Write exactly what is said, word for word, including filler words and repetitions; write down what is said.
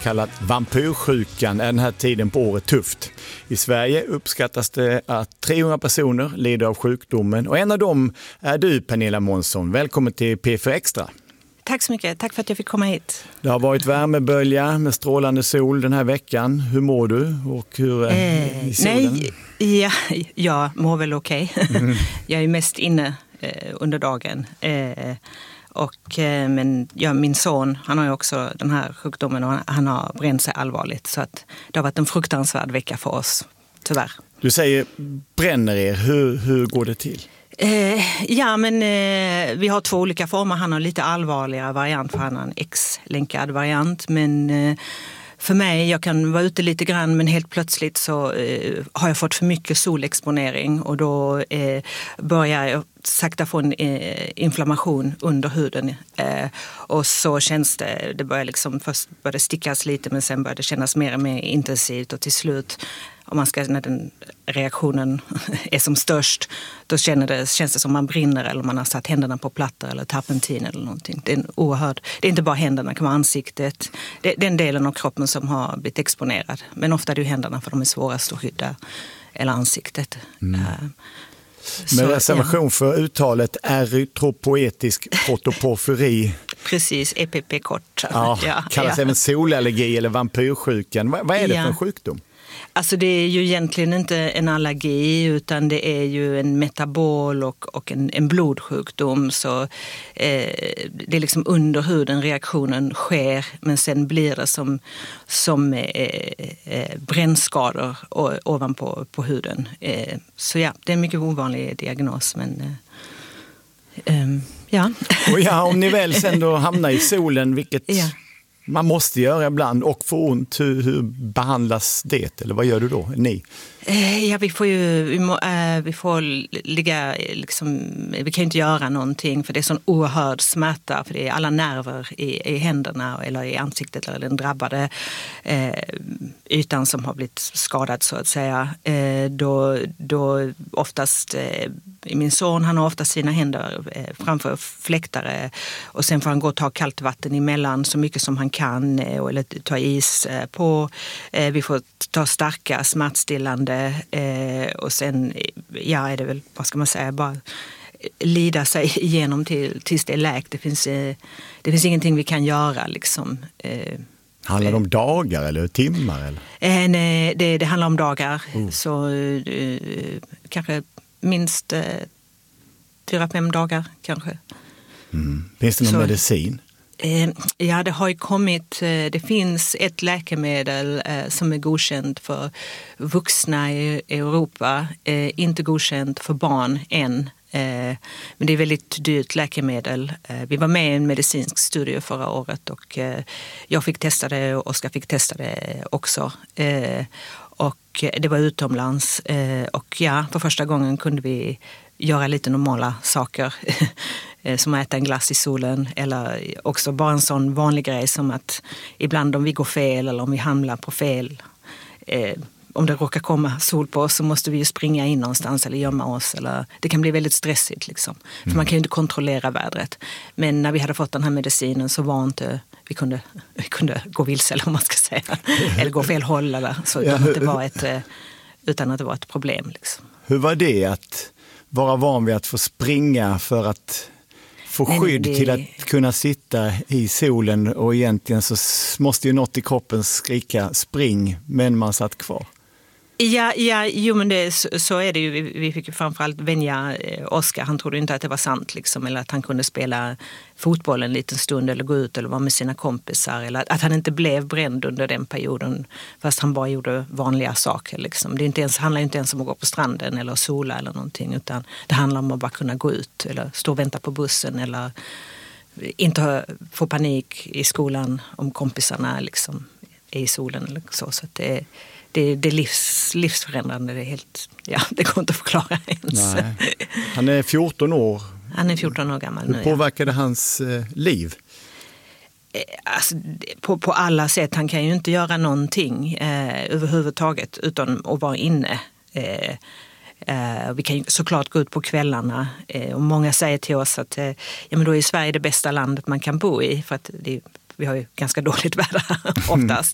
kallat vampyrsjukan är den här tiden på året tufft. I Sverige uppskattas det att trehundra personer lider av sjukdomen och en av dem är du, Pernilla Månsson. Välkommen till P fyra Extra. Tack så mycket. Tack för att jag fick komma hit. Det har varit värmebölja med strålande sol den här veckan. Hur mår du och hur är eh, i solen? Nej, ja, jag mår väl okej. Okay. Mm. Jag är mest inne eh, under dagen. Eh, och, eh, men ja, min son, han har ju också den här sjukdomen och han, han har bränt sig allvarligt. Så att det har varit en fruktansvärd vecka för oss, tyvärr. Du säger bränner er. Hur, hur går det till? Eh, ja, men eh, vi har två olika former. Han har lite allvarligare variant för han har en X-länkad variant. Men eh, för mig, jag kan vara ute lite grann men helt plötsligt så eh, har jag fått för mycket solexponering och då eh, börjar jag sakta få en eh, inflammation under huden. Eh, och så känns det, det börjar liksom, först börjar det stickas lite men sen börjar det kännas mer och mer intensivt och till slut om man ska, när den reaktionen är som störst, då känner det, känns det som man brinner eller man har satt händerna på plattor eller terpentin eller någonting. Det är en oerhörd, det är inte bara händerna, det kan vara ansiktet. Det är den delen av kroppen som har blivit exponerad. Men ofta är det ju händerna för de är svårast att skydda, eller ansiktet. Mm. Uh, Med reservation ja. för uttalet erytropoetisk protoporfyri. Precis, E P P-kort. Ja, ja, kallas ja. även solallergi eller vampyrsjukan. Vad, vad är det ja. för en sjukdom? Alltså det är ju egentligen inte en allergi utan det är ju en metabol och, och en, en blodsjukdom. Så eh, det är liksom under huden reaktionen sker men sen blir det som, som eh, eh, brännskador ovanpå på huden. Eh, så ja, det är en mycket ovanlig diagnos men eh, eh, ja. Och ja, om ni väl sen då hamnar i solen, vilket... Ja. Man måste göra ibland och få ont. Hur, hur behandlas det? Eller vad gör du då? Ni? Ja, vi får ju vi, må, äh, vi får ligga liksom, vi kan ju inte göra någonting för det är sån oerhörd smärta för det är alla nerver i, i händerna eller i ansiktet eller den drabbade eh, ytan som har blivit skadad så att säga. Eh, då, då oftast eh, min son, han har ofta sina händer eh, framför fläktare och sen får han gå och ta kallt vatten emellan så mycket som han kan eh, eller ta is eh, på. Eh, vi får ta starka smärtstillande Eh, och sen, ja är det väl, vad ska man säga, bara lida sig igenom till, tills det är läkt. Det finns, eh, det finns ingenting vi kan göra liksom. Eh, handlar det om dagar eller timmar? Eller? Eh, nej, det, det handlar om dagar. Mm. Så eh, kanske minst eh, fyra, fem dagar kanske. Mm. Finns det någon Så, medicin? Ja, det har ju kommit, det finns ett läkemedel som är godkänt för vuxna i Europa, inte godkänt för barn än. Men det är väldigt dyrt läkemedel. Vi var med i en medicinsk studie förra året och jag fick testa det och Oskar fick testa det också. Och det var utomlands och ja, för första gången kunde vi göra lite normala saker som att äta en glass i solen eller också bara en sån vanlig grej som att ibland om vi går fel eller om vi hamnar på fel eh, om det råkar komma sol på oss så måste vi ju springa in någonstans eller gömma oss eller det kan bli väldigt stressigt liksom. För mm. man kan ju inte kontrollera vädret. Men när vi hade fått den här medicinen så var inte vi kunde, vi kunde gå vilse eller vad man ska säga eller gå fel håll eller så utan, ja, att, det var ett, utan att det var ett problem liksom. Hur var det att vara van vid att få springa för att få skydd nej, det... till att kunna sitta i solen och egentligen så måste ju något i kroppen skrika spring men man satt kvar? Ja, ja jo, men det, så, så är det ju. Vi, vi fick ju framförallt vänja eh, Oskar. Han trodde inte att det var sant liksom, eller att han kunde spela fotboll en liten stund eller gå ut eller vara med sina kompisar. Eller att, att han inte blev bränd under den perioden fast han bara gjorde vanliga saker. Liksom. Det är inte ens, handlar inte ens om att gå på stranden eller sola eller någonting utan det handlar om att bara kunna gå ut eller stå och vänta på bussen eller inte få panik i skolan om kompisarna liksom, är i solen eller så. Så att det är Det, det är livs, livsförändrande, det är helt, ja, det går inte att förklara ens. Nej. Han är fjorton år. Han är fjorton år gammal nu. Hur påverkade ja. hans eh, liv? Alltså, på, på alla sätt. Han kan ju inte göra någonting eh, överhuvudtaget utan att vara inne. Eh, eh, vi kan ju såklart gå ut på kvällarna eh, och många säger till oss att eh, ja, men då är Sverige det bästa landet man kan bo i för att det, vi har ju ganska dåligt väder oftast.